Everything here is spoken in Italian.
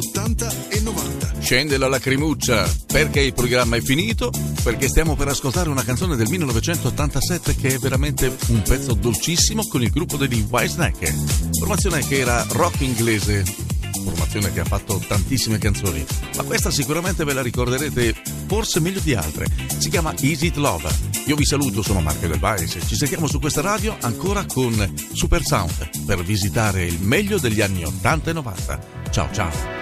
80 e 90. Scende la lacrimuccia, perché il programma è finito? Perché stiamo per ascoltare una canzone del 1987 che è veramente un pezzo dolcissimo con il gruppo degli Whitesnake, formazione che era rock inglese, formazione che ha fatto tantissime canzoni, ma questa sicuramente ve la ricorderete forse meglio di altre. Si chiama Is It Love. Io vi saluto, sono Marco Del Valle, ci sentiamo su questa radio ancora con Super Sound per visitare il meglio degli anni 80 e 90. Ciao ciao.